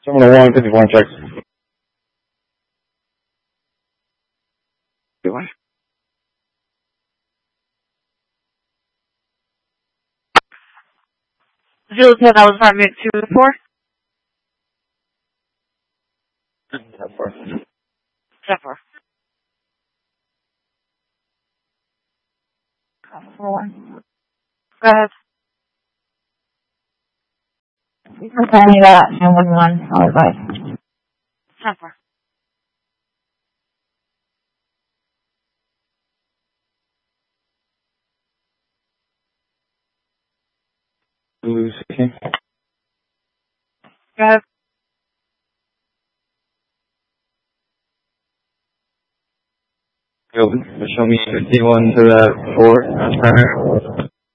701, 51 checks. Zero 10, that was apartment 2-4. 10-4. 10-4. 4-1. Go ahead. You can tell me that 911. I'll advise. 10-4. Blue 16. Go ahead. Show me 51 to that 4.